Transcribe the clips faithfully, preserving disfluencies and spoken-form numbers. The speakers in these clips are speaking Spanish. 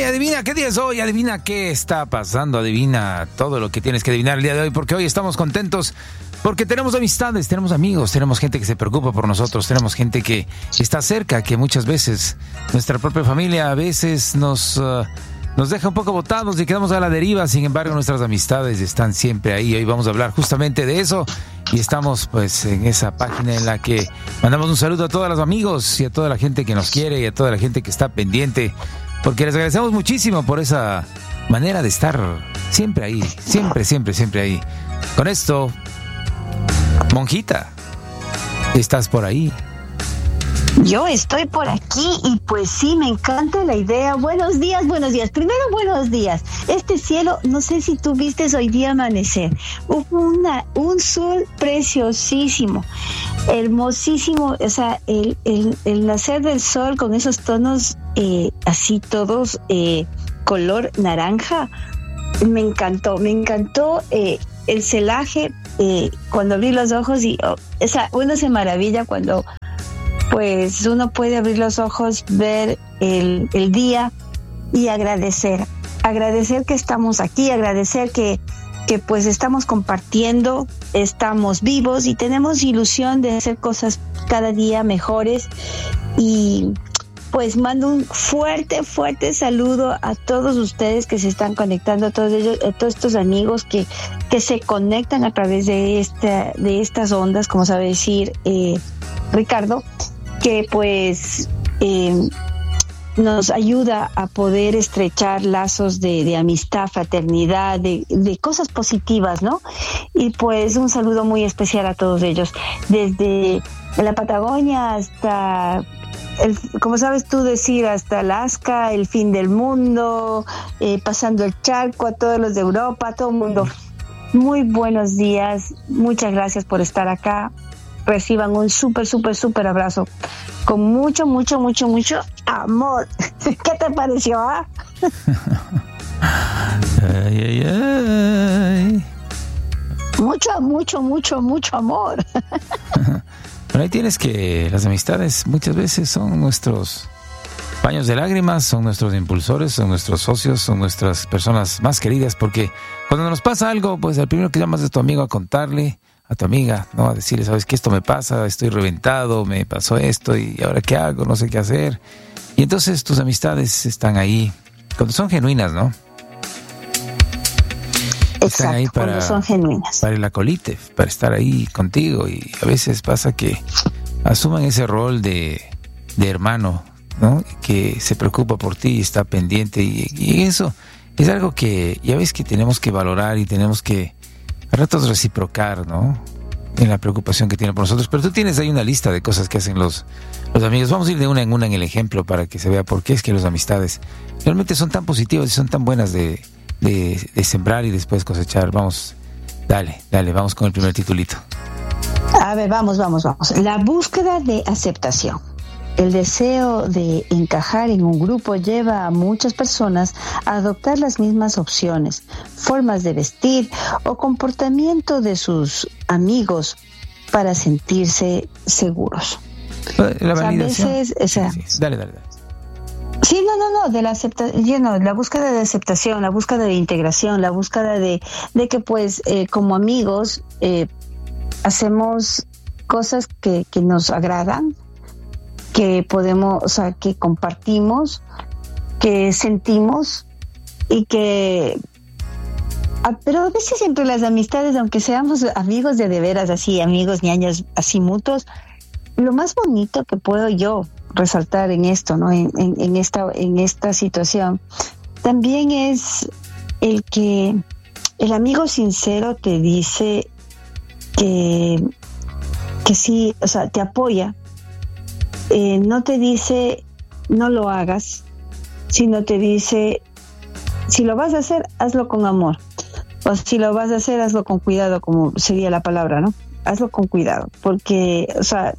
adivina qué día es hoy, adivina qué está pasando, adivina todo lo que tienes que adivinar el día de hoy, porque hoy estamos contentos, porque tenemos amistades, tenemos amigos, tenemos gente que se preocupa por nosotros, tenemos gente que está cerca, que muchas veces nuestra propia familia a veces nos, uh, nos deja un poco botados y quedamos a la deriva. Sin embargo, nuestras amistades están siempre ahí. Hoy vamos a hablar justamente de eso y estamos pues en esa página en la que mandamos un saludo a todos los amigos y a toda la gente que nos quiere y a toda la gente que está pendiente, porque les agradecemos muchísimo por esa manera de estar siempre ahí, siempre, siempre, siempre ahí. Con esto, Monjita, ¿estás por ahí? Yo estoy por aquí y pues sí, me encanta la idea. Buenos días, buenos días. Primero, buenos días. Este cielo, no sé si tú viste hoy día amanecer. Hubo una, un sol preciosísimo, hermosísimo. O sea, el, el, el nacer del sol con esos tonos eh, así todos eh, color naranja. Me encantó, me encantó eh, el celaje eh, cuando abrí los ojos y oh, esa, uno se maravilla cuando pues uno puede abrir los ojos, ver el, el día y agradecer, agradecer que estamos aquí, agradecer que, que pues estamos compartiendo, estamos vivos y tenemos ilusión de hacer cosas cada día mejores. Y pues mando un fuerte, fuerte saludo a todos ustedes que se están conectando, a todos ellos, a todos estos amigos que, que se conectan a través de esta, de estas ondas, como sabe decir eh, Ricardo, que pues eh, nos ayuda a poder estrechar lazos de, de amistad, fraternidad, de, de cosas positivas, ¿no? Y pues un saludo muy especial a todos ellos, desde la Patagonia hasta, el, como sabes tú decir, hasta Alaska, el fin del mundo, eh, pasando el charco, a todos los de Europa, a todo el mundo. Muy buenos días, muchas gracias por estar acá. Reciban un súper, súper, súper abrazo con mucho, mucho, mucho, mucho amor. ¿Qué te pareció, ah? Ay, ay, ay. Mucho, mucho, mucho, mucho amor. Bueno, ahí tienes que las amistades muchas veces son nuestros paños de lágrimas, son nuestros impulsores, son nuestros socios, son nuestras personas más queridas, porque cuando nos pasa algo, pues el primero que llamas es tu amigo a contarle, a tu amiga, ¿no? A decirle, ¿sabes qué? Esto me pasa, estoy reventado, me pasó esto y ahora qué hago, no sé qué hacer. Y entonces tus amistades están ahí, cuando son genuinas, ¿no? Exacto, están ahí para, cuando son genuinas. Para el acolite, para estar ahí contigo. Y a veces pasa que asuman ese rol de, de hermano, ¿no? Que se preocupa por ti y está pendiente. Y, y eso es algo que ya ves que tenemos que valorar y tenemos que a ratos reciprocar, ¿no? En la preocupación que tiene por nosotros. Pero tú tienes ahí una lista de cosas que hacen los, los amigos. Vamos a ir de una en una en el ejemplo para que se vea por qué es que las amistades realmente son tan positivas y son tan buenas de, de, de sembrar y después cosechar. Vamos, dale, dale, vamos con el primer titulito. A ver, vamos, vamos, vamos. La búsqueda de aceptación. El deseo de encajar en un grupo lleva a muchas personas a adoptar las mismas opciones, formas de vestir o comportamiento de sus amigos para sentirse seguros. La validación. O sea, a veces, o sea, sí, sí. Dale, dale, dale. Sí, no, no, no, de la aceptación, no, la búsqueda de aceptación, la búsqueda de integración, la búsqueda de, de que pues eh, como amigos eh, hacemos cosas que, que nos agradan, que podemos, o sea, que compartimos, que sentimos y que... Pero a veces entre las amistades, aunque seamos amigos de de veras, así, amigos ñañas, así mutuos, lo más bonito que puedo yo resaltar en esto, ¿no? En, en, en esta, en esta situación, también es el que el amigo sincero te dice que, que sí, o sea, te apoya. Eh, no te dice no lo hagas, sino te dice si lo vas a hacer, hazlo con amor, o si lo vas a hacer, hazlo con cuidado, como sería la palabra, ¿no? Hazlo con cuidado, porque, o sea,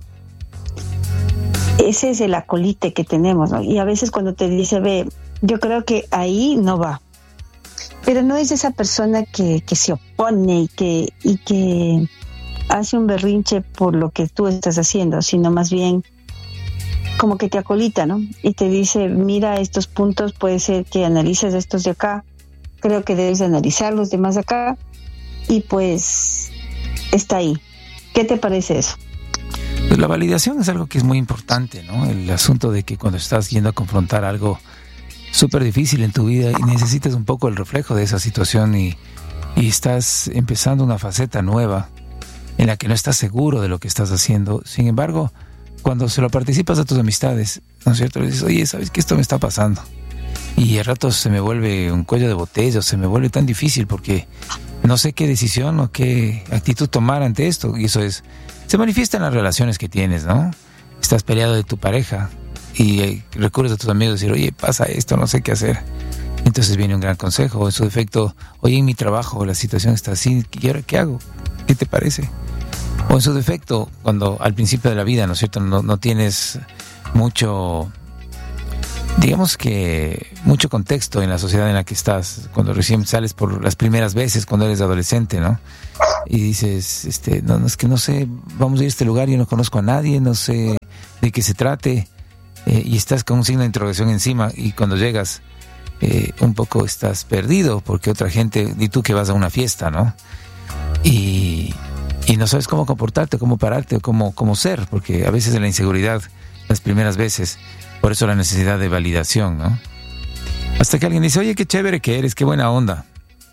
ese es el acolite que tenemos, ¿no? Y a veces cuando te dice, ve, yo creo que ahí no va, pero no es esa persona que, que se opone y que, y que hace un berrinche por lo que tú estás haciendo, sino más bien como que te acolita, ¿no? Y te dice, mira, estos puntos puede ser que analices estos de acá, creo que debes analizar los demás de acá, y pues está ahí. ¿Qué te parece eso? Pues la validación es algo que es muy importante, ¿no? El asunto de que cuando estás yendo a confrontar algo súper difícil en tu vida y necesitas un poco el reflejo de esa situación y, y estás empezando una faceta nueva en la que no estás seguro de lo que estás haciendo. Sin embargo, cuando se lo participas a tus amistades, ¿no es cierto? Le dices, oye, ¿sabes qué? Esto me está pasando. Y a ratos se me vuelve un cuello de botella, se me vuelve tan difícil porque no sé qué decisión o qué actitud tomar ante esto. Y eso es, se manifiesta en las relaciones que tienes, ¿no? Estás peleado de tu pareja y eh, recurres a tus amigos y decir, oye, pasa esto, no sé qué hacer. Entonces viene un gran consejo, o en su defecto, oye, en mi trabajo la situación está así, ¿y ahora qué hago? ¿Qué te parece? O en su defecto, cuando al principio de la vida, ¿no es cierto?, no, no tienes mucho, digamos que mucho contexto en la sociedad en la que estás, cuando recién sales por las primeras veces, cuando eres adolescente, ¿no? Y dices, este, no, no es que no sé, vamos a ir a este lugar, yo no conozco a nadie, no sé de qué se trate, eh, y estás con un signo de interrogación encima, y cuando llegas, eh, un poco estás perdido, porque otra gente, y tú que vas a una fiesta, ¿no? Y, y no sabes cómo comportarte, cómo pararte, o cómo, cómo ser, porque a veces en la inseguridad, las primeras veces, por eso la necesidad de validación, ¿no? Hasta que alguien dice, oye, qué chévere que eres, qué buena onda.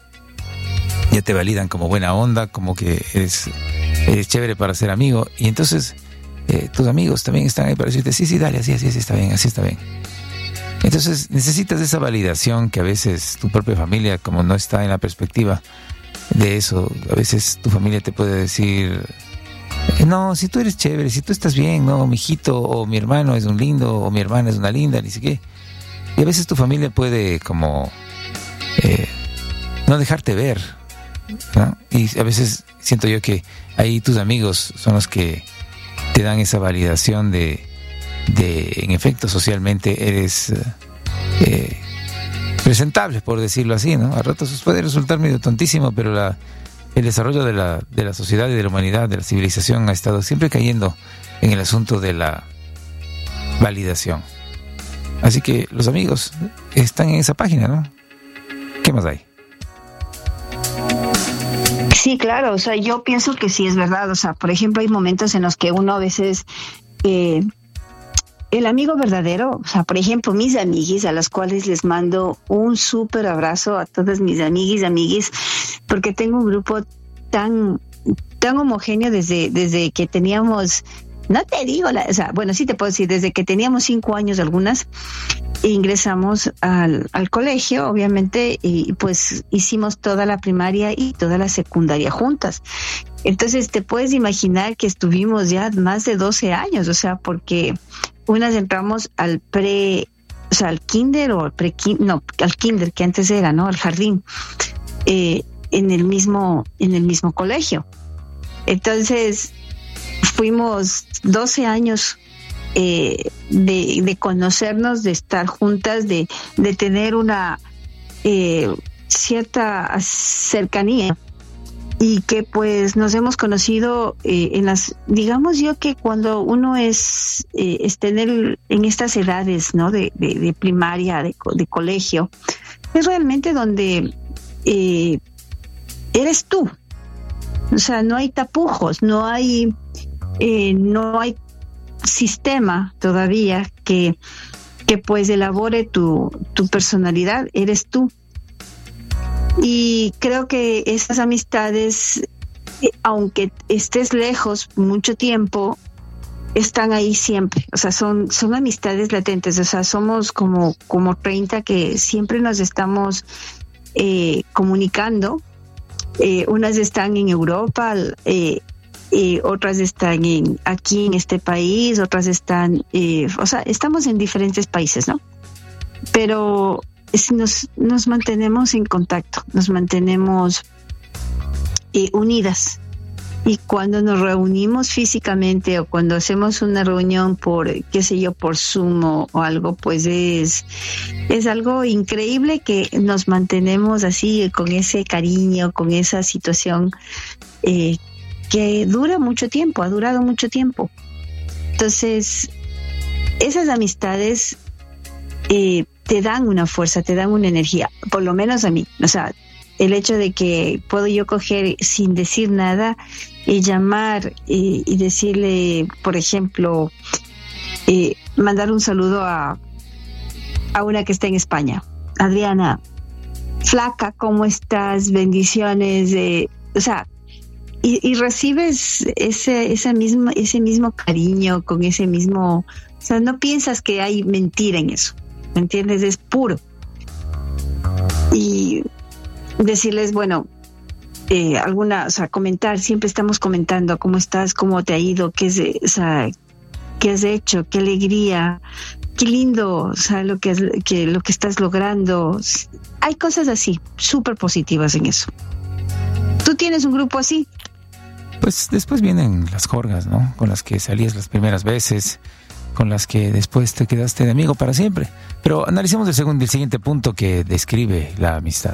Ya te validan como buena onda, como que eres, eres chévere para ser amigo. Y entonces eh, tus amigos también están ahí para decirte, sí, sí, dale, así, así, así está bien, así está bien. Entonces necesitas esa validación que a veces tu propia familia, como no está en la perspectiva de eso, a veces tu familia te puede decir, no, si tú eres chévere, si tú estás bien, no, mi hijito, o mi hermano es un lindo, o mi hermana es una linda, ni siquiera. Y a veces tu familia puede como eh, no dejarte ver, ¿no? Y a veces siento yo que ahí tus amigos son los que te dan esa validación de, de en efecto, socialmente eres eh, presentable, por decirlo así, ¿no? A ratos puede resultar medio tontísimo, pero la, el desarrollo de la, de la sociedad y de la humanidad, de la civilización, ha estado siempre cayendo en el asunto de la validación. Así que los amigos están en esa página, ¿no? ¿Qué más hay? Sí, claro, o sea, yo pienso que sí es verdad, o sea, por ejemplo, hay momentos en los que uno a veces, eh, el amigo verdadero, o sea, por ejemplo, mis amiguis, a las cuales les mando un súper abrazo a todas mis amiguis, amiguis, porque tengo un grupo tan, tan homogéneo desde, desde que teníamos, no te digo, la, o sea, bueno, sí te puedo decir, desde que teníamos cinco años algunas, ingresamos al, al colegio, obviamente, y pues hicimos toda la primaria y toda la secundaria juntas. Entonces te puedes imaginar que estuvimos ya más de doce años, o sea, porque unas entramos al pre, o sea, al kinder o al pre, no, al kinder que antes era, ¿no? Al jardín, eh, en el mismo, en el mismo colegio. Entonces fuimos doce años Eh, de, de conocernos, de estar juntas, de, de tener una eh, cierta cercanía, y que pues nos hemos conocido eh, en las, digamos yo que cuando uno es, eh, es tener en estas edades, ¿no? De, de, de primaria, de, de colegio, es realmente donde eh, eres tú, o sea, no hay tapujos, no hay, eh, no hay sistema todavía que, que pues elabore tu, tu personalidad, eres tú. Y creo que esas amistades, aunque estés lejos mucho tiempo, están ahí siempre, o sea, son, son amistades latentes, o sea, somos como, como treinta que siempre nos estamos eh, comunicando, eh, unas están en Europa, eh, Eh, otras están en, aquí en este país, otras están, eh, o sea, estamos en diferentes países, ¿no? Pero es, nos, nos mantenemos en contacto, nos mantenemos eh, unidas. Y cuando nos reunimos físicamente o cuando hacemos una reunión por, qué sé yo, por Zoom o, o algo, pues es, es algo increíble que nos mantenemos así, con ese cariño, con esa situación eh, que dura mucho tiempo, ha durado mucho tiempo. Entonces, esas amistades eh, te dan una fuerza, te dan una energía, por lo menos a mí. O sea, el hecho de que puedo yo coger sin decir nada y llamar y, y decirle, por ejemplo, eh, mandar un saludo a, a una que está en España. Adriana, flaca, ¿cómo estás? Bendiciones. Eh, o sea, y, y recibes ese, esa misma, ese mismo cariño, con ese mismo... O sea, no piensas que hay mentira en eso, ¿me entiendes? Es puro. Y decirles, bueno, eh, alguna, o sea, comentar, siempre estamos comentando cómo estás, cómo te ha ido, qué, es, o sea, qué has hecho, qué alegría, qué lindo, o sea, lo que, has, que, lo que estás logrando. Hay cosas así, súper positivas en eso. ¿Tú tienes un grupo así? Pues después vienen las jorgas, ¿no? Con las que salías las primeras veces, con las que después te quedaste de amigo para siempre. Pero analicemos el segundo, el siguiente punto que describe la amistad.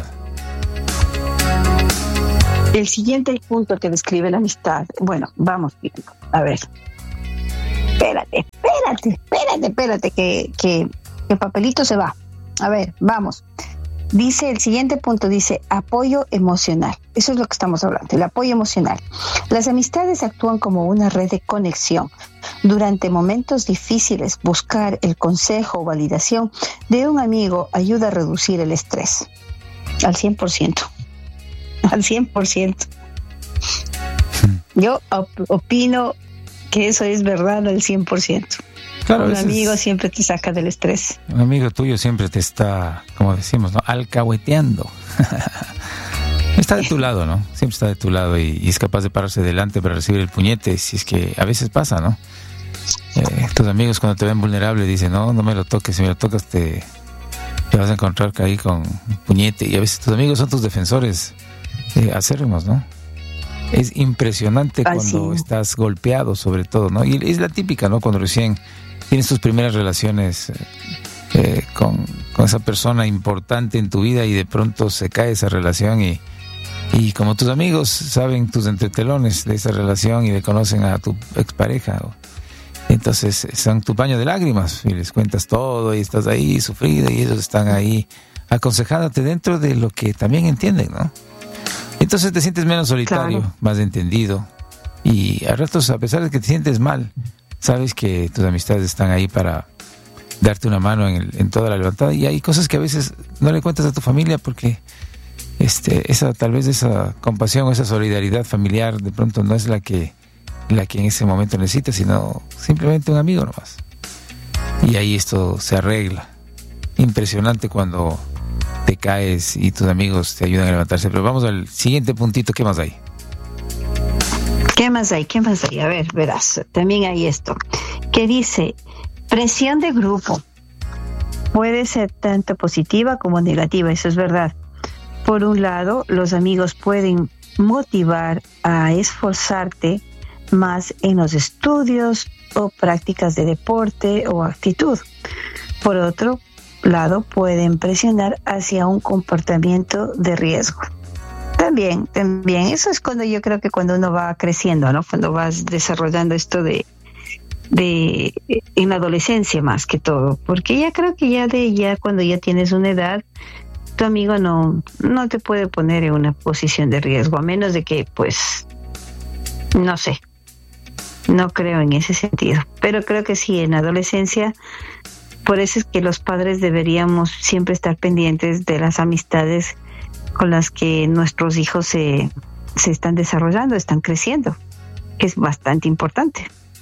El siguiente punto que describe la amistad. Bueno, vamos viendo. A ver. Espérate, espérate, espérate, espérate, que, que, que el papelito se va. A ver, vamos. Dice, el siguiente punto dice apoyo emocional. Eso es lo que estamos hablando, el apoyo emocional. Las amistades actúan como una red de conexión. Durante momentos difíciles, buscar el consejo o validación de un amigo ayuda a reducir el estrés. Al cien por ciento. Al cien por ciento. Yo op- opino que eso es verdad al cien por ciento. Claro, un amigo es, siempre te saca del estrés. Un amigo tuyo siempre te está, como decimos, ¿no? Alcahueteando. Está de tu lado, ¿no? Siempre está de tu lado y, y es capaz de pararse delante para recibir el puñete, si es que a veces pasa, ¿no? Eh, tus amigos cuando te ven vulnerable dicen, no, no me lo toques, si me lo tocas te, te vas a encontrar ahí con un puñete. Y a veces tus amigos son tus defensores eh, acérrimos, ¿no? Es impresionante Ay, cuando sí. estás golpeado, sobre todo, ¿no? Y es la típica, ¿no? Cuando recién tienes tus primeras relaciones eh, con, con esa persona importante en tu vida y de pronto se cae esa relación y, y como tus amigos saben tus entretelones de esa relación y le conocen a tu expareja, entonces son tu paño de lágrimas y les cuentas todo y estás ahí sufrida y ellos están ahí aconsejándote dentro de lo que también entienden, ¿no? Entonces te sientes menos solitario, claro. Más entendido y a ratos, a pesar de que te sientes mal, sabes que tus amistades están ahí para darte una mano en, el, en toda la levantada y hay cosas que a veces no le cuentas a tu familia porque este, esa tal vez esa compasión o esa solidaridad familiar de pronto no es la que la que en ese momento necesitas, sino simplemente un amigo nomás. Y ahí esto se arregla. Impresionante cuando te caes y tus amigos te ayudan a levantarse. Pero vamos al siguiente puntito, ¿qué más hay? ¿Qué más hay? ¿Qué más hay? A ver, verás, también hay esto, que dice, presión de grupo. Puede ser tanto positiva como negativa, eso es verdad. Por un lado, los amigos pueden motivar a esforzarte más en los estudios o prácticas de deporte o actitud. Por otro lado, pueden presionar hacia un comportamiento de riesgo. También, también, eso es cuando yo creo que cuando uno va creciendo, ¿no? Cuando vas desarrollando esto de, de en la adolescencia más que todo, porque ya creo que ya de ya cuando ya tienes una edad, tu amigo no, no te puede poner en una posición de riesgo, a menos de que, pues, no sé, no creo en ese sentido, pero creo que sí, en la adolescencia, por eso es que los padres deberíamos siempre estar pendientes de las amistades con las que nuestros hijos se, se están desarrollando, están creciendo, que es bastante importante.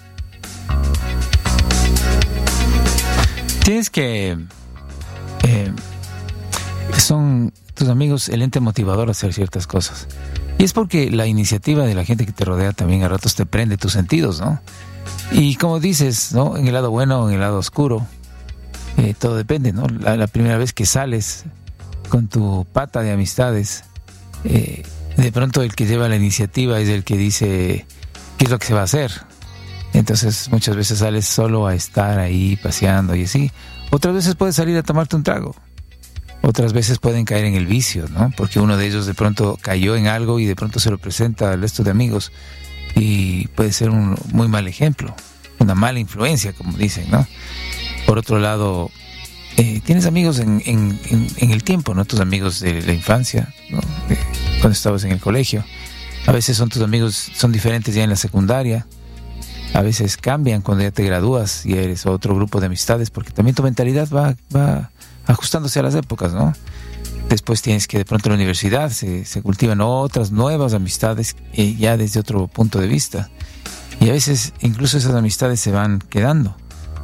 Tienes que... Eh, son tus amigos el ente motivador a hacer ciertas cosas. Y es porque la iniciativa de la gente que te rodea también a ratos te prende tus sentidos, ¿no? Y como dices, ¿no? En el lado bueno o en el lado oscuro, eh, todo depende, ¿no? La, la primera vez que sales con tu pata de amistades, eh, de pronto el que lleva la iniciativa es el que dice qué es lo que se va a hacer. Entonces muchas veces sales solo a estar ahí paseando y así. Otras veces puedes salir a tomarte un trago. Otras veces pueden caer en el vicio, ¿no? Porque uno de ellos de pronto cayó en algo y de pronto se lo presenta al resto de amigos y puede ser un muy mal ejemplo, una mala influencia, como dicen, ¿no? Por otro lado, eh, tienes amigos en, en, en, en el tiempo, ¿no? Tus amigos de la infancia, ¿no? De cuando estabas en el colegio. A veces son tus amigos, son diferentes ya en la secundaria. A veces cambian cuando ya te gradúas y eres otro grupo de amistades, porque también tu mentalidad va, va ajustándose a las épocas, ¿no? Después tienes que de pronto en la universidad se, se cultivan otras nuevas amistades eh, ya desde otro punto de vista. Y a veces incluso esas amistades se van quedando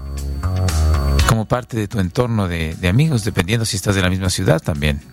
como parte de tu entorno de, de amigos, dependiendo si estás de la misma ciudad también.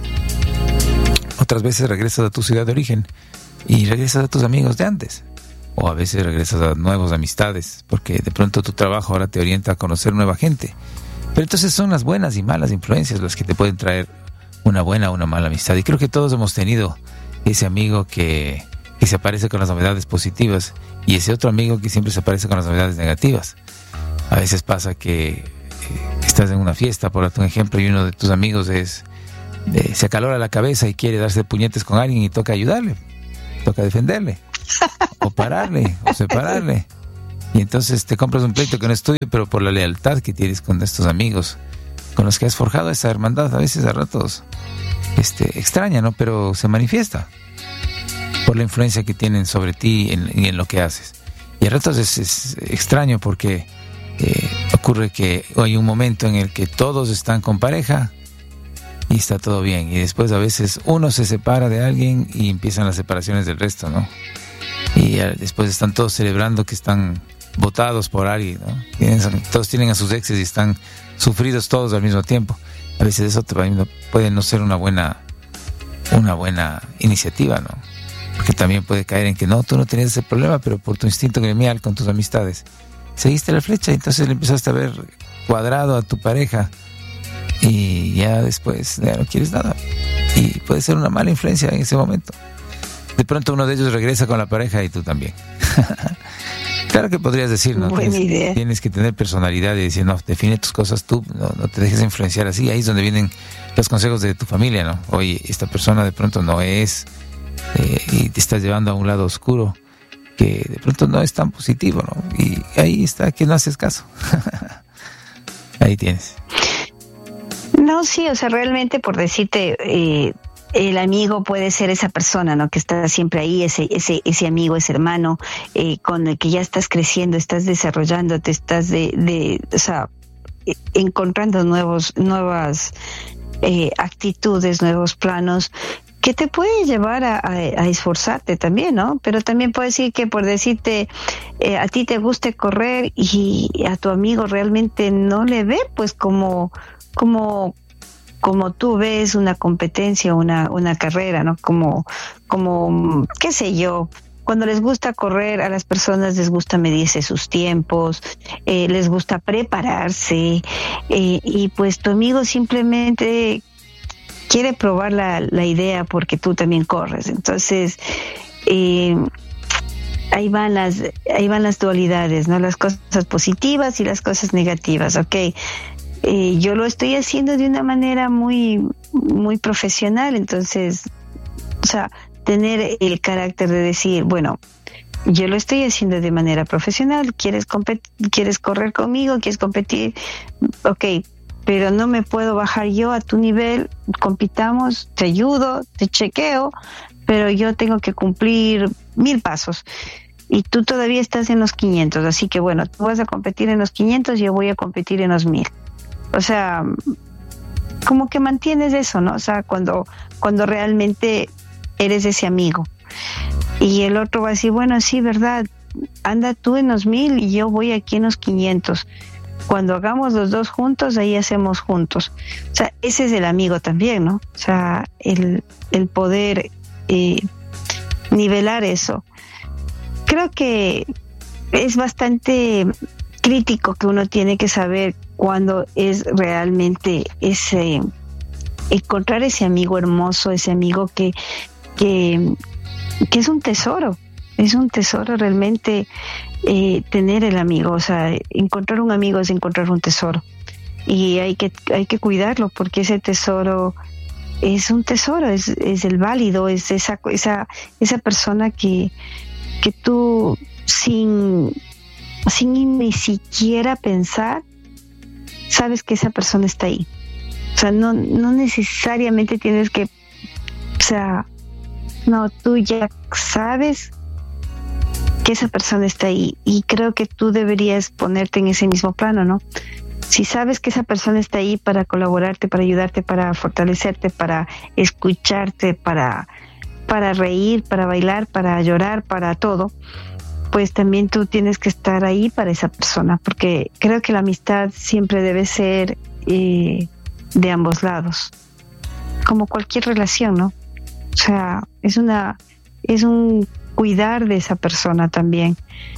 Otras veces regresas a tu ciudad de origen y regresas a tus amigos de antes. O a veces regresas a nuevas amistades, porque de pronto tu trabajo ahora te orienta a conocer nueva gente. Pero entonces son las buenas y malas influencias las que te pueden traer una buena o una mala amistad. Y creo que todos hemos tenido ese amigo que, que se aparece con las novedades positivas y ese otro amigo que siempre se aparece con las novedades negativas. A veces pasa que eh, estás en una fiesta, por darte un ejemplo, y uno de tus amigos es eh, se acalora la cabeza y quiere darse puñetes con alguien y toca ayudarle, toca defenderle, o pararle, o separarle. Y entonces te compras un pleito que no es tuyo, pero por la lealtad que tienes con estos amigos con los que has forjado esa hermandad, a veces a ratos este, extraña, ¿no? Pero se manifiesta por la influencia que tienen sobre ti en, y en lo que haces. Y a ratos es, es extraño porque eh, ocurre que hay un momento en el que todos están con pareja y está todo bien. Y después a veces uno se separa de alguien y empiezan las separaciones del resto, ¿no? Y después están todos celebrando que están votados por alguien, ¿no? Tienen, todos tienen a sus exes y están sufridos todos al mismo tiempo. A veces eso te puede no ser una buena una buena iniciativa, ¿no? Porque también puede caer en que no, tú no tenías ese problema, pero por tu instinto gremial con tus amistades seguiste la flecha y entonces le empezaste a ver cuadrado a tu pareja y ya después ya no quieres nada. Y puede ser una mala influencia en ese momento. De pronto uno de ellos regresa con la pareja y tú también. Claro que podrías decir, ¿no? Buena tienes, idea. Tienes que tener personalidad y decir, no, define tus cosas tú, no, no te dejes influenciar así. Ahí es donde vienen los consejos de tu familia, ¿no? Oye, esta persona de pronto no es, eh, y te estás llevando a un lado oscuro que de pronto no es tan positivo, ¿no? Y ahí está que no haces caso. Ahí tienes. No, sí, o sea, realmente por decirte... Eh, el amigo puede ser esa persona, ¿no? Que está siempre ahí, ese ese ese amigo, ese hermano, eh, con el que ya estás creciendo, estás desarrollándote, estás de, de o sea, encontrando nuevos, nuevas eh, actitudes, nuevos planos, que te puede llevar a, a, a esforzarte también, ¿no? Pero también puede decir que por decirte, eh, a ti te guste correr y a tu amigo realmente no le ve, pues como, como, como tú ves una competencia, una, una carrera, ¿no? Como, como, qué sé yo, cuando les gusta correr, a las personas les gusta medirse sus tiempos, eh, les gusta prepararse, eh, y pues tu amigo simplemente quiere probar la, la idea porque tú también corres. Entonces, eh, ahí van las, ahí van las dualidades, ¿no? Las cosas positivas y las cosas negativas, ¿ok? Eh, yo lo estoy haciendo de una manera muy, muy profesional, entonces, o sea, tener el carácter de decir, bueno, yo lo estoy haciendo de manera profesional, quieres compet- quieres correr conmigo, quieres competir, ok, pero no me puedo bajar yo a tu nivel, compitamos, te ayudo, te chequeo, pero yo tengo que cumplir mil pasos y tú todavía estás en los quinientos, así que bueno, tú vas a competir en los quinientos y yo voy a competir en los mil. O sea, como que mantienes eso, ¿no? O sea, cuando, cuando realmente eres ese amigo. Y el otro va a decir, bueno, sí, verdad, anda tú en los mil y yo voy aquí en los quinientos. Cuando hagamos los dos juntos, ahí hacemos juntos. O sea, ese es el amigo también, ¿no? O sea, el, el poder eh, nivelar eso. Creo que es bastante crítico que uno tiene que saber cuándo es realmente ese, encontrar ese amigo hermoso, ese amigo que, que, que es un tesoro, es un tesoro realmente eh, tener el amigo, o sea, encontrar un amigo es encontrar un tesoro y hay que, hay que cuidarlo porque ese tesoro es un tesoro, es, es el válido, es esa, esa, esa persona que, que tú sin, sin ni siquiera pensar sabes que esa persona está ahí. O sea, no, no necesariamente tienes que, o sea, no, tú ya sabes que esa persona está ahí, y creo que tú deberías ponerte en ese mismo plano, ¿no? Si sabes que esa persona está ahí para colaborarte, para ayudarte, para fortalecerte, para escucharte, para, para reír, para bailar, para llorar, para todo, pues también tú tienes que estar ahí para esa persona, porque creo que la amistad siempre debe ser eh, de ambos lados, como cualquier relación, ¿no? O sea, es una, es un cuidar de esa persona también.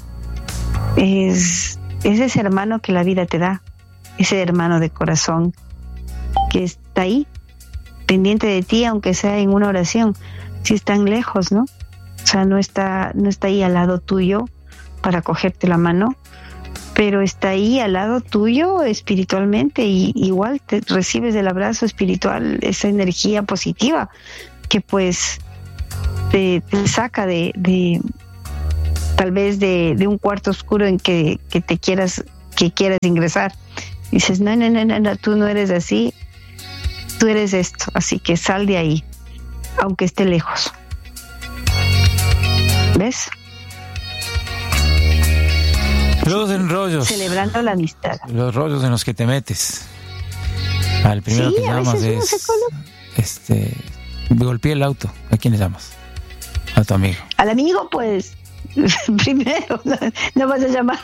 Es, es ese hermano que la vida te da, ese hermano de corazón que está ahí, pendiente de ti, aunque sea en una oración, si están lejos, ¿no? O sea, no está, no está ahí al lado tuyo para cogerte la mano, pero está ahí al lado tuyo espiritualmente, y igual te recibes del abrazo espiritual esa energía positiva que pues te, te saca de, de tal vez de, de un cuarto oscuro en que, que te quieras, que quieras ingresar. Dices, no, no, no, no, no, tú no eres así, tú eres esto, así que sal de ahí, aunque esté lejos. ¿Ves? Los enrollos. Celebrando la amistad. Los rollos en los que te metes. Al primero sí, que llamas es... este golpeé el auto. ¿A quién le llamas? A tu amigo. Al amigo, pues, primero, no, no vas a llamar.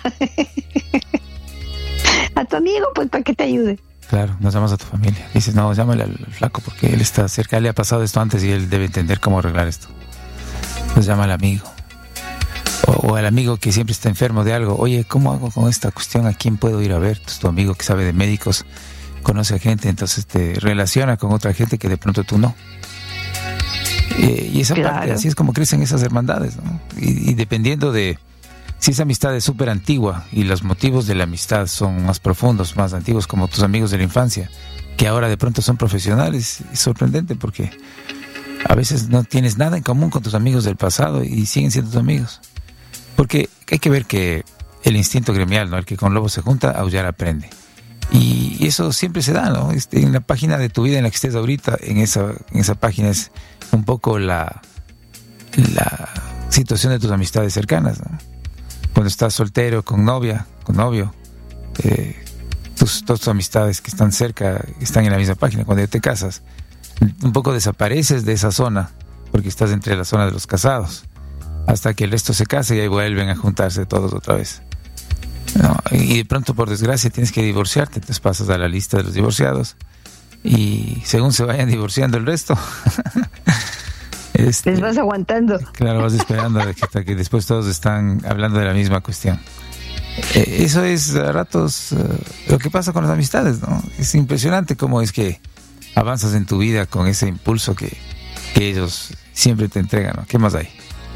A tu amigo, pues, para que te ayude. Claro, no llamas a tu familia. Dices, no, llámale al flaco porque él está cerca, él le ha pasado esto antes y él debe entender cómo arreglar esto. Pues llama al amigo. O, o al amigo que siempre está enfermo de algo. Oye, ¿cómo hago con esta cuestión? ¿A quién puedo ir a ver? Pues tu amigo que sabe de médicos, conoce a gente, entonces te relaciona con otra gente que de pronto tú no. Y, y esa claro. parte, así es como crecen esas hermandades, ¿no? Y, y dependiendo de si esa amistad es súper antigua y los motivos de la amistad son más profundos, más antiguos, como tus amigos de la infancia, que ahora de pronto son profesionales, es sorprendente porque a veces no tienes nada en común con tus amigos del pasado y siguen siendo tus amigos. Porque hay que ver que el instinto gremial, ¿no? El que con lobo se junta, aullar aprende. Y eso siempre se da, ¿no? Este, en la página de tu vida en la que estés ahorita, en esa, en esa página es un poco la, la situación de tus amistades cercanas, ¿no? Cuando estás soltero, con novia, con novio, eh, tus, todas tus amistades que están cerca están en la misma página. Cuando ya te casas, un poco desapareces de esa zona, porque estás entre la zona de los casados, hasta que el resto se case y ahí vuelven a juntarse todos otra vez. No, y de pronto, por desgracia, tienes que divorciarte, entonces pasas a la lista de los divorciados y según se vayan divorciando el resto este, les vas aguantando. Claro, vas esperando hasta que después todos están hablando de la misma cuestión. Eh, eso es a ratos uh, lo que pasa con las amistades, ¿no? Es impresionante cómo es que avanzas en tu vida con ese impulso que, que ellos siempre te entregan, ¿no? ¿Qué más hay?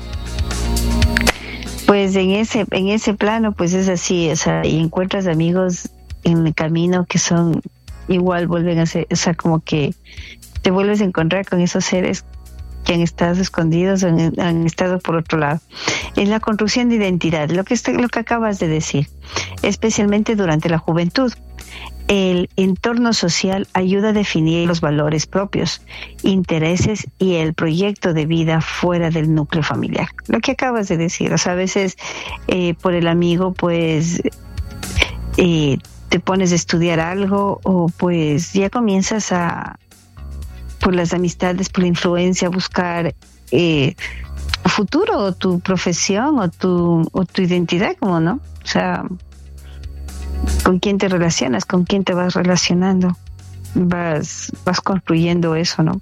Pues en ese en ese plano, pues es así, o sea, y encuentras amigos en el camino que son igual, vuelven a ser, o sea, como que te vuelves a encontrar con esos seres que han estado escondidos o han, han estado por otro lado. Es la construcción de identidad, lo que, lo que acabas de decir, especialmente durante la juventud. El entorno social ayuda a definir los valores propios, intereses y el proyecto de vida fuera del núcleo familiar. Lo que acabas de decir, o sea, a veces eh, por el amigo, pues eh, te pones a estudiar algo o pues ya comienzas a, por las amistades, por la influencia, a buscar eh, tu futuro o tu profesión o tu, o tu identidad, como no, o sea, con quién te relacionas, con quién te vas relacionando, vas vas construyendo eso, ¿no?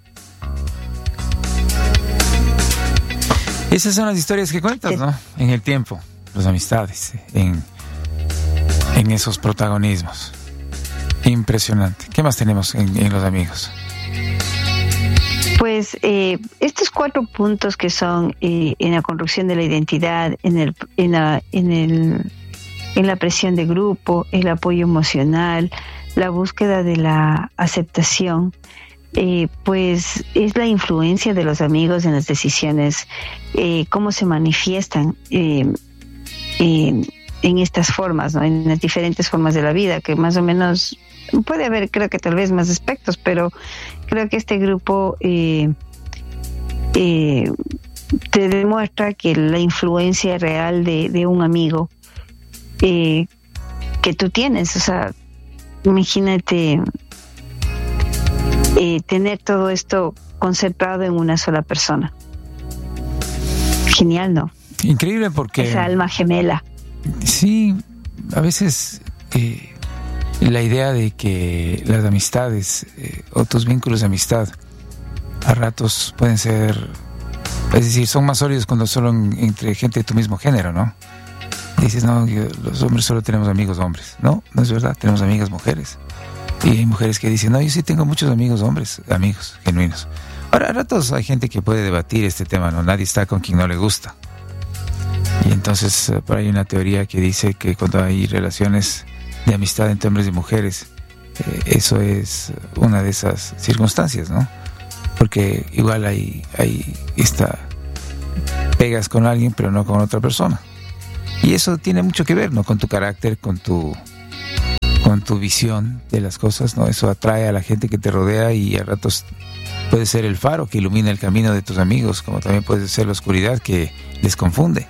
Esas son las historias que cuentas, ¿no? En el tiempo, las amistades, en, en esos protagonismos. Impresionante. ¿Qué más tenemos en, en los amigos? Pues eh, estos cuatro puntos que son eh, en la construcción de la identidad, en el en la en el en la presión de grupo, el apoyo emocional, la búsqueda de la aceptación, eh, pues es la influencia de los amigos en las decisiones, eh, cómo se manifiestan eh, eh, en estas formas, ¿no? En las diferentes formas de la vida, que más o menos puede haber, creo que tal vez más aspectos, pero creo que este grupo eh, eh, te demuestra que la influencia real de, de un amigo eh, que tú tienes, o sea, imagínate eh, tener todo esto concentrado en una sola persona. Genial, ¿no? Increíble porque... Esa alma gemela. Sí, a veces eh, la idea de que las amistades eh, o tus vínculos de amistad a ratos pueden ser, es decir, son más sólidos cuando solo en, entre gente de tu mismo género, ¿no? Dices, no, yo, los hombres solo tenemos amigos hombres. No, no es verdad, tenemos amigas mujeres. Y hay mujeres que dicen, no, yo sí tengo muchos amigos hombres, amigos genuinos. Ahora, a ratos hay gente que puede debatir este tema, ¿no? Nadie está con quien no le gusta. Y entonces, por ahí hay una teoría que dice que cuando hay relaciones de amistad entre hombres y mujeres, eh, eso es una de esas circunstancias, ¿no? Porque igual hay, hay esta, pegas con alguien, pero no con otra persona. Y eso tiene mucho que ver, ¿no? Con tu carácter, con tu, con tu visión de las cosas, ¿no? Eso atrae a la gente que te rodea y a ratos puede ser el faro que ilumina el camino de tus amigos, como también puede ser la oscuridad que les confunde.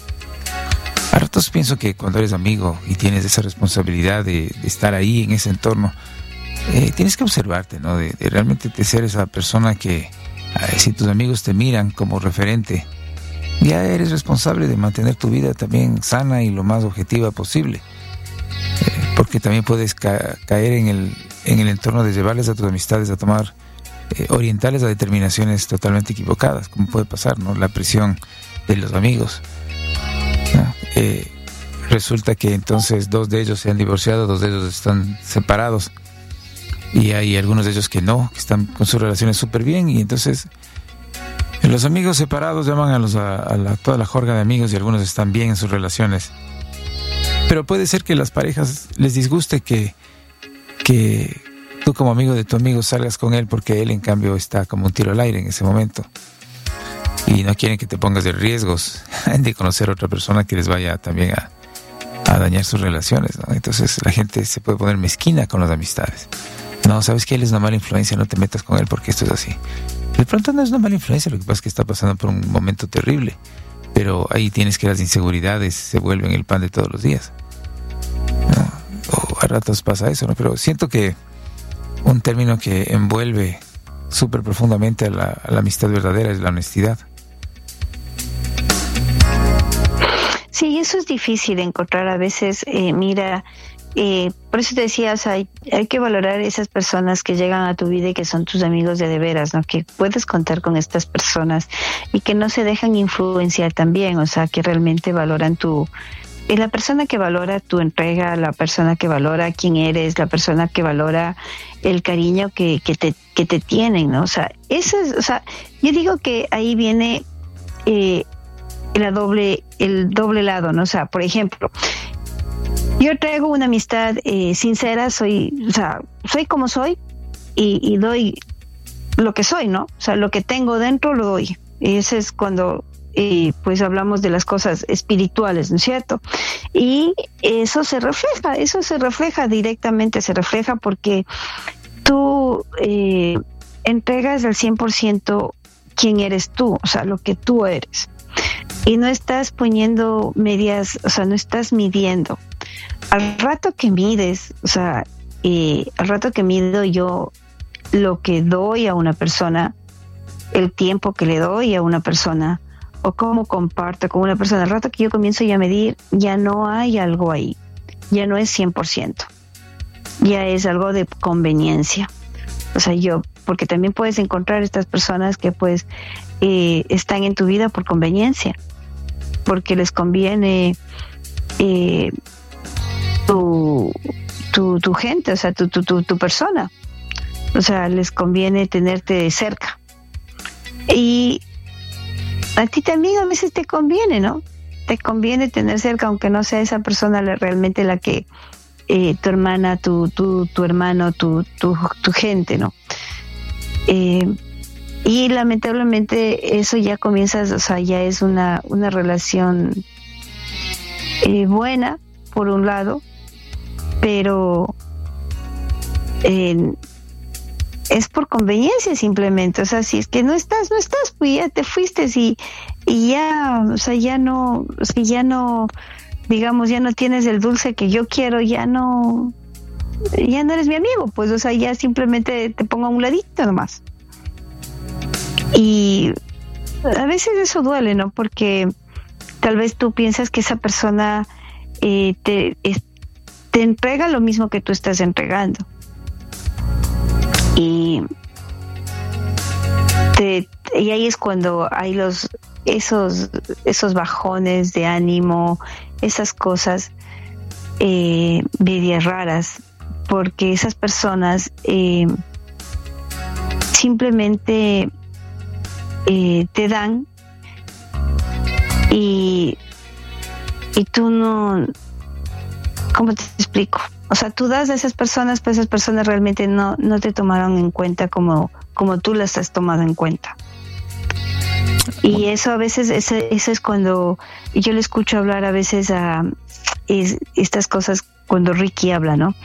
A ratos pienso que cuando eres amigo y tienes esa responsabilidad de, de estar ahí en ese entorno, eh, tienes que observarte, ¿no? De, de realmente de ser esa persona que, eh, si tus amigos te miran como referente, ya eres responsable de mantener tu vida también sana y lo más objetiva posible. Eh, porque también puedes ca- caer en el, en el entorno de llevarles a tus amistades a tomar, eh, orientarles a determinaciones totalmente equivocadas, como puede pasar, ¿no? La presión de los amigos, ¿no? Eh, resulta que entonces dos de ellos se han divorciado, dos de ellos están separados y hay algunos de ellos que no, que están con sus relaciones súper bien, y entonces los amigos separados llaman a, los, a, a la, toda la jorga de amigos y algunos están bien en sus relaciones. Pero puede ser que las parejas les disguste que, que tú como amigo de tu amigo salgas con él porque él en cambio está como un tiro al aire en ese momento. Y no quieren que te pongas de riesgos de conocer a otra persona que les vaya también a, a dañar sus relaciones, ¿no? Entonces la gente se puede poner mezquina con las amistades. No, sabes que él es una mala influencia, no te metas con él porque esto es así. De pronto no es una mala influencia, lo que pasa es que está pasando por un momento terrible. Pero ahí tienes que las inseguridades se vuelven el pan de todos los días, ¿no? O a ratos pasa eso, ¿no? Pero siento que un término que envuelve súper profundamente a la, a la amistad verdadera es la honestidad. Sí, eso es difícil de encontrar a veces. Eh, mira, eh, por eso te decía, o sea, hay, hay que valorar esas personas que llegan a tu vida y que son tus amigos de de veras, ¿no? Que puedes contar con estas personas y que no se dejan influenciar también, o sea, que realmente valoran tu... Es la persona que valora tu entrega, la persona que valora quién eres, la persona que valora el cariño que, que, te, que te tienen, ¿no? O sea, eso es, o sea, yo digo que ahí viene eh, la doble, el doble lado, ¿no? O sea, por ejemplo, yo traigo una amistad eh, sincera, soy, o sea, soy como soy y, y doy lo que soy, ¿no? O sea, lo que tengo dentro lo doy. Y ese es cuando... Eh, pues hablamos de las cosas espirituales, ¿no es cierto? Y eso se refleja, eso se refleja directamente, se refleja porque tú eh, entregas al cien por ciento quién eres tú, o sea, lo que tú eres. Y no estás poniendo medias, o sea, no estás midiendo. Al rato que mides, o sea, eh, al rato que mido yo lo que doy a una persona, el tiempo que le doy a una persona, o cómo comparto con una persona, al rato que yo comienzo ya a medir, ya no hay algo ahí, ya no es cien por ciento, ya es algo de conveniencia. O sea, yo, porque también puedes encontrar estas personas que pues eh, están en tu vida por conveniencia, porque les conviene eh, tu, tu, tu gente, o sea, tu, tu, tu, tu persona, o sea, les conviene tenerte cerca. Y a ti también a veces te conviene, ¿no? Te conviene tener cerca, aunque no sea esa persona la, realmente la que eh, tu hermana, tu, tu, tu hermano, tu, tu, tu gente, ¿no? Eh, y lamentablemente eso ya comienza, o sea, ya es una, una relación eh, buena, por un lado, pero eh, es por conveniencia simplemente. O sea, si es que no estás, no estás, pues ya te fuiste y, y ya, o sea, ya no, si ya no, digamos, ya no tienes el dulce que yo quiero, ya no, ya no eres mi amigo, pues, o sea, ya simplemente te pongo a un ladito nomás. Y a veces eso duele, ¿no? Porque tal vez tú piensas que esa persona eh, te, es, te entrega lo mismo que tú estás entregando. Y, te, y ahí es cuando hay los esos esos bajones de ánimo, esas cosas eh, medio raras, porque esas personas eh, simplemente eh, te dan y y tú no, ¿cómo te explico? O sea, tú das a esas personas, pero esas personas realmente no, no te tomaron en cuenta como, como tú las has tomado en cuenta. Y eso a veces, eso, eso es cuando yo le escucho hablar a veces a es, estas cosas cuando Ricky habla, ¿no?